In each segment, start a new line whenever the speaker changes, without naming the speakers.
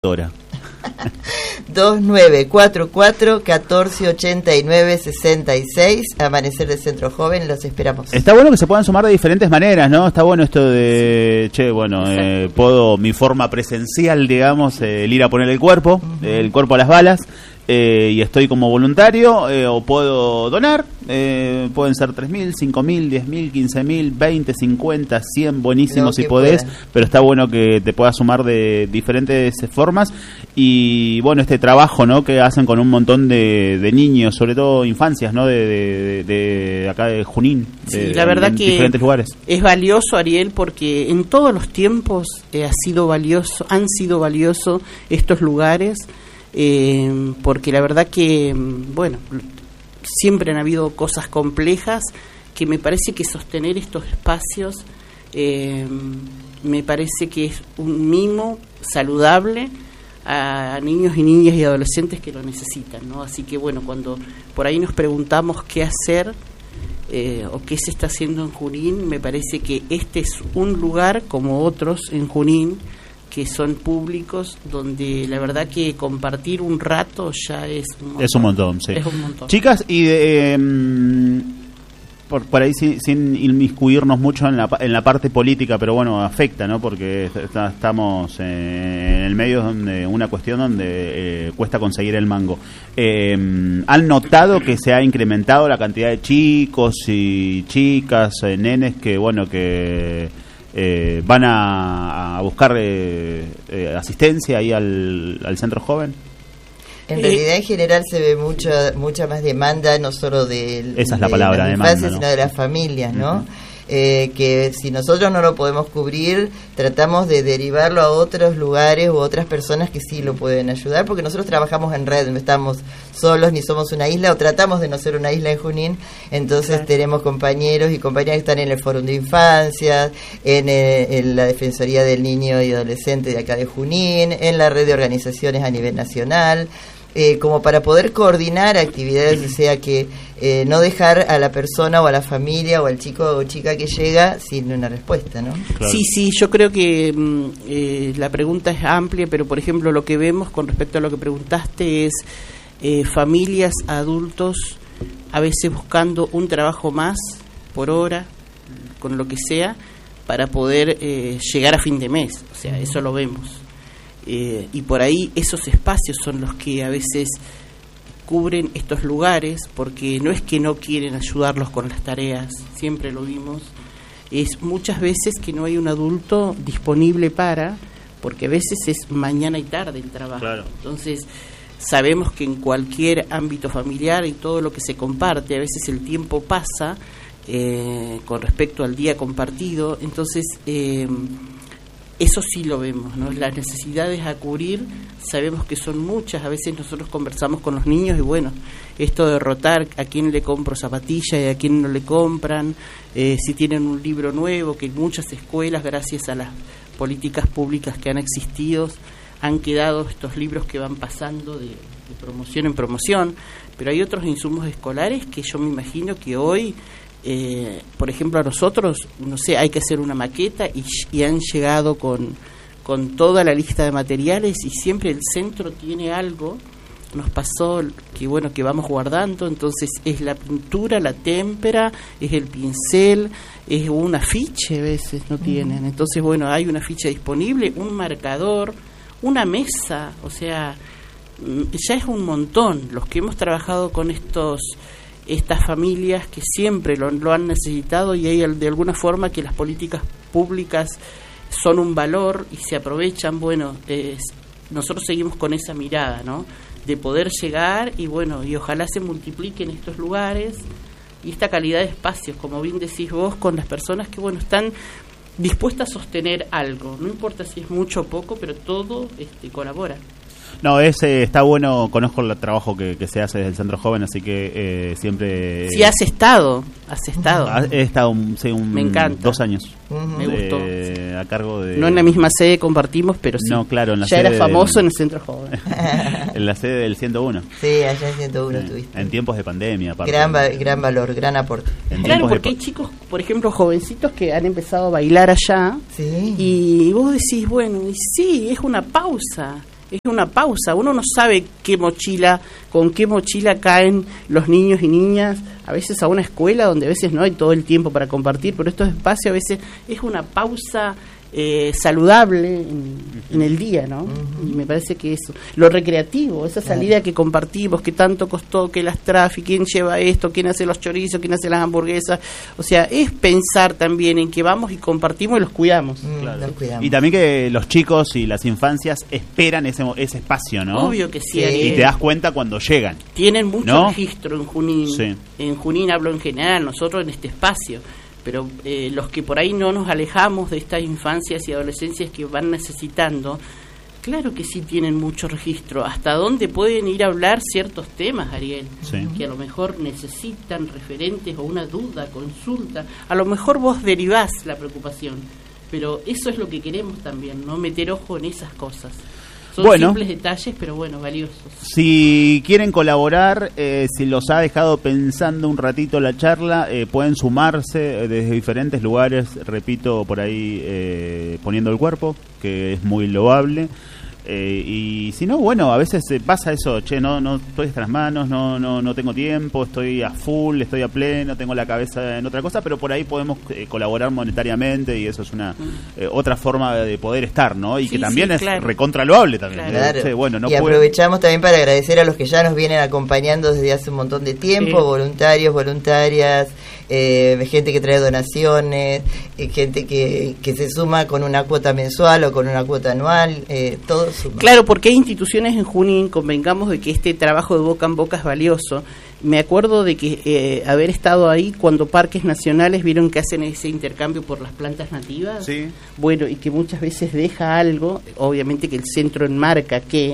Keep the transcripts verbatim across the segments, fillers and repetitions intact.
Dora.
dos nueve cuatro cuatro, uno cuatro ocho nueve, seis seis, Amanecer del Centro Joven, los esperamos.
Está bueno que se puedan sumar de diferentes maneras, ¿no? Está bueno esto de, che, bueno, eh, puedo, mi forma presencial, digamos, eh, el ir a poner el cuerpo, uh-huh. el cuerpo a las balas, eh, y estoy como voluntario, eh, o puedo donar, eh, pueden ser tres mil, cinco mil, diez mil, quince mil, veinte, cincuenta, cien, buenísimo si podés, puedan. Pero está bueno que te puedas sumar de diferentes formas. Y bueno, este trabajo, ¿no?, que hacen con un montón de, de niños, sobre todo infancias, ¿no?, de, de, de, de acá de Junín, de,
sí, la verdad
en
que
diferentes lugares.
Es valioso, Ariel, porque en todos los tiempos eh, ha sido valioso, han sido valiosos estos lugares, eh, porque la verdad que, bueno, siempre han habido cosas complejas que me parece que sostener estos espacios eh, me parece que es un mimo saludable a niños y niñas y adolescentes que lo necesitan, ¿no? Así que bueno, cuando por ahí nos preguntamos qué hacer eh, o qué se está haciendo en Junín, me parece que este es un lugar como otros en Junín que son públicos, donde la verdad que compartir un rato ya es un montón.
Es un montón, sí.
Es un montón.
Chicas, y de, eh, por, por ahí sin, sin inmiscuirnos mucho en la, en la parte política, pero bueno, afecta, ¿no? Porque está, estamos eh, en el medio de una cuestión donde eh, cuesta conseguir el mango. Eh, ¿Han notado que se ha incrementado la cantidad de chicos y chicas, eh, nenes que, bueno, que eh, van a, a buscar eh, eh, asistencia ahí al, al centro joven?
En realidad, en general, se ve mucha mucha más demanda, no solo de,
Esa es la
de
palabra,
la infancia,
demanda, ¿no?,
sino de las familias, ¿no?
Uh-huh.
Eh, que si nosotros no lo podemos cubrir, tratamos de derivarlo a otros lugares u otras personas que sí lo pueden ayudar, porque nosotros trabajamos en red, no estamos solos ni somos una isla, o tratamos de no ser una isla en Junín. Entonces claro, tenemos compañeros y compañeras que están en el Fórum de Infancia, en, eh, en la Defensoría del Niño y Adolescente de acá de Junín, en la red de organizaciones a nivel nacional, Eh, como para poder coordinar actividades, o sea que eh, no dejar a la persona o a la familia o al chico o chica que llega sin una respuesta, ¿no?
Claro. Sí, sí, yo creo que eh, la pregunta es amplia, pero por ejemplo lo que vemos con respecto a lo que preguntaste es eh, familias, adultos, a veces buscando un trabajo más por hora, con lo que sea, para poder eh, llegar a fin de mes, o sea, eso lo vemos. Eh, y por ahí esos espacios son los que a veces cubren estos lugares, porque no es que no quieren ayudarlos con las tareas, siempre lo vimos, es muchas veces que no hay un adulto disponible para, porque a veces es mañana y tarde el trabajo. Claro. Entonces sabemos que en cualquier ámbito familiar y todo lo que se comparte, a veces el tiempo pasa eh, con respecto al día compartido, entonces eh, eso sí lo vemos, ¿no? Las necesidades a cubrir sabemos que son muchas. A veces nosotros conversamos con los niños y bueno, esto de rotar a quién le compro zapatillas y a quién no le compran, eh, si tienen un libro nuevo, que en muchas escuelas, gracias a las políticas públicas que han existido, han quedado estos libros que van pasando de, de promoción en promoción, pero hay otros insumos escolares que yo me imagino que hoy Eh, por ejemplo, a nosotros, no sé, hay que hacer una maqueta y, y han llegado con, con toda la lista de materiales y siempre el centro tiene algo. Nos pasó que, bueno, que vamos guardando, entonces es la pintura, la témpera, es el pincel, es un afiche, a veces no tienen. Entonces, bueno, hay una ficha disponible, un marcador, una mesa, o sea, ya es un montón. Los que hemos trabajado con estos estas familias que siempre lo, lo han necesitado, y hay de alguna forma que las políticas públicas son un valor y se aprovechan. Bueno, eh, nosotros seguimos con esa mirada, ¿no?, de poder llegar y bueno, y ojalá se multipliquen estos lugares y esta calidad de espacios, como bien decís vos, con las personas que bueno están dispuestas a sostener algo, no importa si es mucho o poco, pero todo este, colabora.
No, es, eh, está bueno, conozco el trabajo que, que se hace desde el Centro Joven, así que eh, siempre...
Sí, has estado, has estado.
He estado un, sí, un,
Me encanta.
dos años.
Uh-huh. Me gustó.
Eh, sí. A cargo de...
No en la misma sede compartimos, pero sí.
No, claro, en la
ya
sede
era famoso
del...
en el Centro Joven.
En la sede del ciento uno.
Sí, allá en ciento uno
sí.
Estuviste.
En tiempos de pandemia, aparte.
Gran, va- gran valor, gran aporte.
En
Claro, porque
de...
hay chicos, por ejemplo, jovencitos que han empezado a bailar allá.
Sí.
Y vos decís, bueno, y sí, es una pausa. es una pausa. Uno no sabe qué mochila, con qué mochila caen los niños y niñas, a veces a una escuela donde a veces no hay todo el tiempo para compartir, pero estos espacios a veces es una pausa eh, saludable en, en el día, ¿no? Uh-huh. Y me parece que eso, lo recreativo, esa salida uh-huh. que compartimos, que tanto costó, que las traffic, quién lleva esto, quién hace los chorizos, quién hace las hamburguesas, o sea, es pensar también en que vamos y compartimos y los cuidamos.
Mm,
claro.
los cuidamos.
Y también que los chicos y las infancias esperan ese, ese espacio, ¿no?
Obvio que sí.
sí. Y te das cuenta cuando llegan.
Tienen mucho
¿no?
registro en Junín. Sí. En Junín hablo en general, nosotros en este espacio. Pero eh, los que por ahí no nos alejamos de estas infancias y adolescencias que van necesitando, claro que sí tienen mucho registro. ¿Hasta dónde pueden ir a hablar ciertos temas, Ariel?
Sí.
Que a lo mejor necesitan referentes o una duda, consulta. A lo mejor vos derivás la preocupación, pero eso es lo que queremos también, no meter ojo en esas cosas. Son
bueno,
simples detalles, pero bueno, valiosos.
Si quieren colaborar, eh, si los ha dejado pensando un ratito la charla, eh, pueden sumarse desde diferentes lugares, repito, por ahí eh, poniendo el cuerpo, que es muy loable. Eh, y si no, bueno, a veces eh, pasa eso, che, no no estoy en las manos, no no no tengo tiempo, estoy a full, estoy a pleno, tengo la cabeza en otra cosa, pero por ahí podemos eh, colaborar monetariamente y eso es una eh, otra forma de poder estar, ¿no? Y sí, que también sí, es claro. recontra loable también.
Claro.
Eh, che, bueno, no
y
puede...
aprovechamos también para agradecer a los que ya nos vienen acompañando desde hace un montón de tiempo, sí. voluntarios, voluntarias, eh, gente que trae donaciones, eh, gente que, que se suma con una cuota mensual o con una cuota anual, eh, todo suma.
Claro, porque hay instituciones en Junín, convengamos de que este trabajo de boca en boca es valioso. Me acuerdo de que eh, haber estado ahí cuando Parques Nacionales vieron que hacen ese intercambio por las plantas nativas.
Sí. Bueno,
y que muchas veces deja algo, obviamente que el centro enmarca que...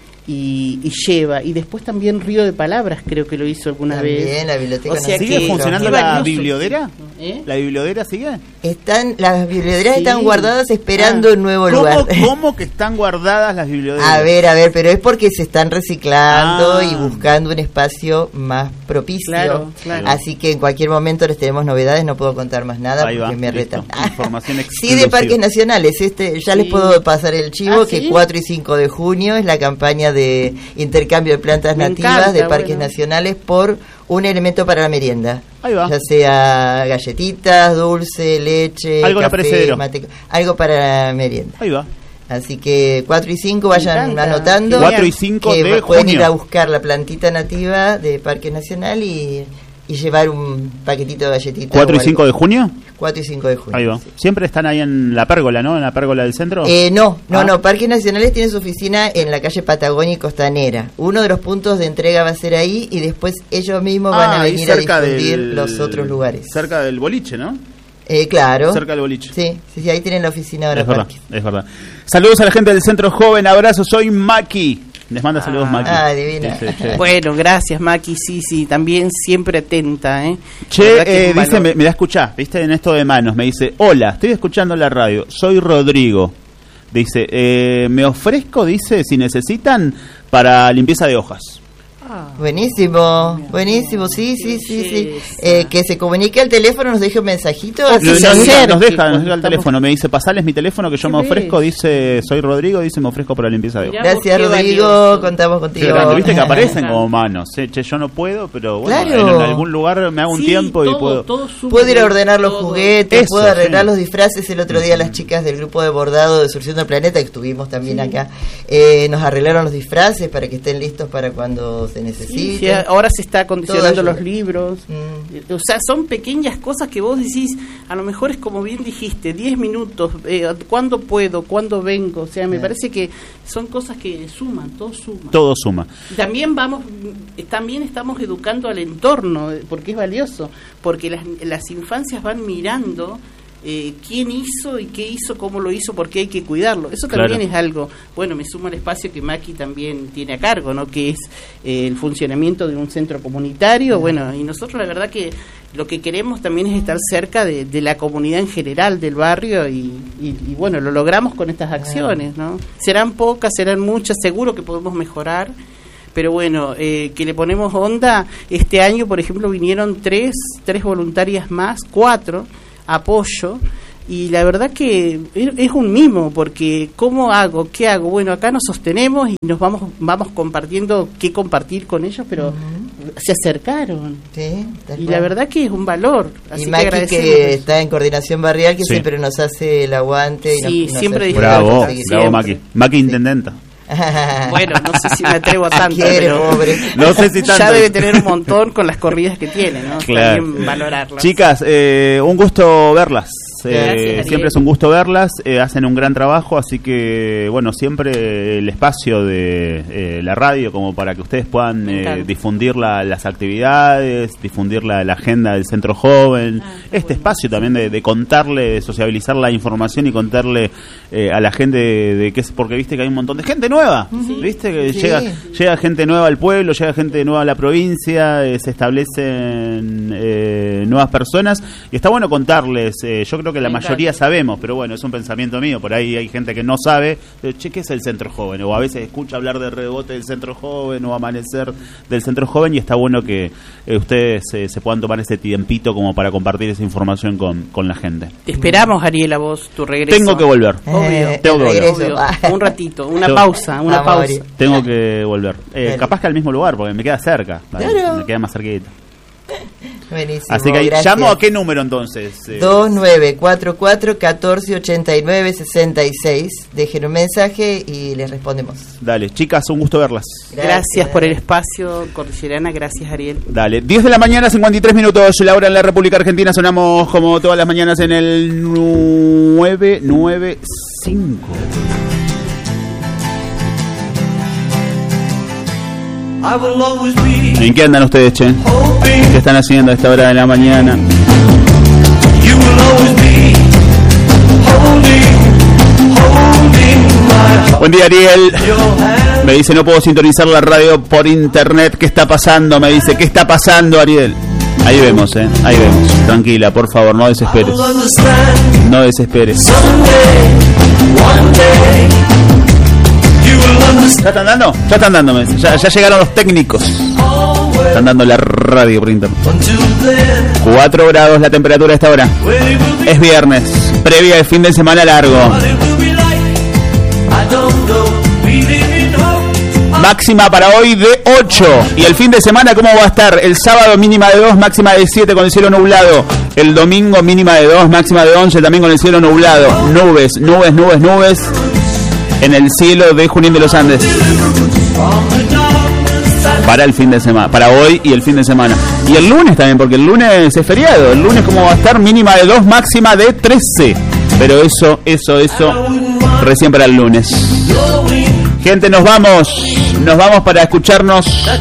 Y, y lleva, y después también Río de Palabras creo que lo hizo alguna
también,
vez.
La biblioteca
o sea
¿sigue
que
funcionando la bibliodera? ¿Eh? ¿La bibliodera sigue?
Están, las biblioteras sí. están guardadas esperando
ah.
un nuevo
¿Cómo,
lugar.
¿Cómo que están guardadas las biblioteras?
A ver, a ver, pero es porque se están reciclando
ah.
y buscando un espacio más propicio.
Claro, claro.
Así que en cualquier momento les tenemos novedades, no puedo contar más nada. Ahí porque va, me retan.
Información
sí, de Parques Nacionales. Este, ya sí. les puedo pasar el chivo, ah, que ¿sí? cuatro y cinco de junio es la campaña de intercambio de plantas
Me
nativas
encanta,
de Parques
bueno.
Nacionales por un elemento para la merienda.
Ahí va.
Ya sea galletitas, dulce, leche,
algo
café, mate, algo para la merienda.
Ahí va.
Así que cuatro y cinco vayan anotando.
cuatro y cinco
que
de
pueden
junio.
ir a buscar la plantita nativa de Parque Nacional y, y llevar un paquetito de galletitas.
¿cuatro y cinco de junio?
cuatro y cinco de junio.
Ahí va.
Sí.
Siempre están ahí en la pérgola, ¿no? En la pérgola del centro.
Eh, no, no,
ah.
no. Parques Nacionales tiene su oficina en la calle Patagonia y Costanera. Uno de los puntos de entrega va a ser ahí y después ellos mismos
ah,
van a venir a difundir
del,
los otros lugares.
Cerca del boliche, ¿no?
Eh, claro.
Cerca del boliche.
Sí, sí, sí, ahí tienen la oficina ahora.
Es verdad, es verdad. Saludos a la gente del Centro Joven, abrazo, soy Maki. Les manda saludos,
ah,
Maki.
Ah, divina.
Sí, sí, sí.
Bueno, gracias, Maki, sí, sí, también siempre atenta, ¿eh?
Che, eh, dice, me, me da escuchar, viste, en esto de manos, me dice, hola, estoy escuchando la radio, soy Rodrigo. Dice, eh, me ofrezco, dice, si necesitan, para limpieza de hojas.
Ah. Buenísimo, buenísimo, sí, sí, sí, sí. Eh, que se comunique al teléfono, nos deje un mensajito.
Nos, nos, nos deja, nos deja el teléfono, me dice, pasales mi teléfono que yo me ofrezco, dice, soy Rodrigo, dice, me ofrezco para limpieza de hojas.
Gracias, Rodrigo, contamos contigo.
Grande, viste que aparecen como manos, eh, che, yo no puedo, pero bueno,
claro.
en, en algún lugar me hago un
sí,
tiempo
todo,
y puedo.
Todo
puedo ir a ordenar los todo. juguetes,
Eso,
puedo arreglar
sí.
los disfraces. El otro día las chicas del grupo de bordado de Surciendo el Planeta, que estuvimos también sí. acá, eh, nos arreglaron los disfraces para que estén listos para cuando se necesite.
Sí, sí, ahora se está acondicionando los libros. Mm. O sea, son pequeñas cosas que vos decís, a lo mejor es como bien dijiste, diez minutos, eh, ¿cuándo puedo? ¿Cuándo vengo? O sea, me sí. parece que son cosas que suman, todo suma.
Todo suma.
También vamos, también estamos educando al entorno, porque es valioso, porque las, las infancias van mirando Eh, quién hizo y qué hizo, cómo lo hizo, porque hay que cuidarlo. Eso también claro. es algo, bueno, me suma el espacio que Maki también tiene a cargo, ¿no? Que es eh, el funcionamiento de un centro comunitario, uh-huh. bueno, y nosotros la verdad que lo que queremos también es estar cerca de, de la comunidad en general del barrio y, y, y bueno, lo logramos con estas acciones, ¿no? Serán pocas, serán muchas, seguro que podemos mejorar, pero bueno, eh, que le ponemos onda. Este año, por ejemplo, vinieron tres, tres voluntarias más, cuatro, apoyo, y la verdad que es un mimo, porque ¿cómo hago? ¿Qué hago? Bueno, acá nos sostenemos y nos vamos vamos compartiendo qué compartir con ellos, pero uh-huh. se acercaron.
Sí,
y la verdad que es un valor. Así
y
que
Maki, que está en coordinación barrial, que
sí.
siempre nos hace el aguante. Y
sí,
nos, nos
siempre.
Bravo, bravo Maki. Maki sí. Intendenta.
Bueno, no sé si me atrevo tanto,
Quiere,
pero
pobre.
No sé si tanto.
Ya debe tener un montón con las corridas que tiene, ¿no?
Claro.
También valorarlas.
Chicas, eh, un gusto verlas. Eh,
Gracias,
siempre es un gusto verlas, eh, hacen un gran trabajo, así que bueno, siempre el espacio de eh, la radio como para que ustedes puedan eh, difundir la, las actividades, difundir la, la agenda del Centro Joven, ah, este bueno. espacio también de, de contarle, de sociabilizar la información y contarle eh, a la gente de, de que es, porque viste que hay un montón de gente nueva, sí. viste que sí. llega llega gente nueva al pueblo, llega gente nueva a la provincia, eh, se establecen eh, nuevas personas y está bueno contarles, eh, yo creo que la mayoría sabemos, pero bueno, es un pensamiento mío, por ahí hay gente que no sabe, che, ¿qué es el Centro Joven? O a veces escucha hablar de rebote del Centro Joven o amanecer del Centro Joven y está bueno que eh, ustedes eh, se puedan tomar ese tiempito como para compartir esa información con, con la gente.
Te esperamos, Ariel, a vos, tu regreso.
Tengo que volver.
Obvio.
Tengo que volver.
Obvio. Un ratito, una
Tengo,
pausa, una pausa.
Tengo que volver. Eh, capaz que al mismo lugar, porque me queda cerca. Claro. Me queda más cerquita.
Buenísimo,
así que
gracias.
¿llamo a qué número entonces? Eh,
dos nueve cuatro cuatro, uno cuatro, ocho nueve, seis seis. Dejen un mensaje y les respondemos.
Dale, chicas, un gusto verlas.
Gracias, gracias por el espacio, Cordillerana. Gracias, Ariel.
Dale, diez de la mañana, cincuenta y tres minutos, la hora en la República Argentina. Sonamos como todas las mañanas en el nueve nueve cinco. ¿En qué andan ustedes, che? ¿Qué están haciendo a esta hora de la mañana? Buen día, Ariel. Me dice, no puedo sintonizar la radio por internet. ¿Qué está pasando? Me dice, ¿qué está pasando, Ariel? Ahí vemos, eh. Ahí vemos. Tranquila, por favor, no desesperes. No desesperes. ¿Ya están dando? Ya están dando, ya, ya llegaron los técnicos. Están dando la radio por internet. cuatro grados la temperatura a esta hora. Es viernes, previa de fin de semana largo. Máxima para hoy de ocho. ¿Y el fin de semana cómo va a estar? El sábado mínima de dos, máxima de siete con el cielo nublado. El domingo mínima de dos, máxima de once también con el cielo nublado. Nubes, nubes, nubes, nubes en el cielo de Junín de los Andes. Para el fin de semana, para hoy y el fin de semana. Y el lunes también, porque el lunes es feriado. El lunes cómo va a estar, mínima de dos, máxima de trece. Pero eso, eso, eso, recién para el lunes. Gente, nos vamos. Nos vamos para escucharnos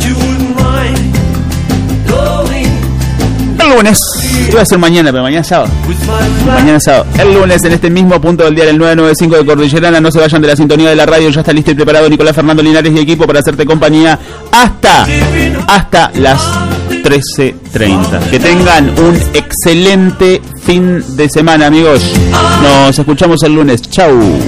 el lunes. Iba a ser mañana, pero mañana es sábado. Mañana es sábado. El lunes, en este mismo punto del día, el nueve noventa y cinco de Cordillerana. No se vayan de la sintonía de la radio. Ya está listo y preparado Nicolás Fernando Linares y equipo para hacerte compañía hasta, hasta las trece treinta. Que tengan un excelente fin de semana, amigos. Nos escuchamos el lunes. Chau.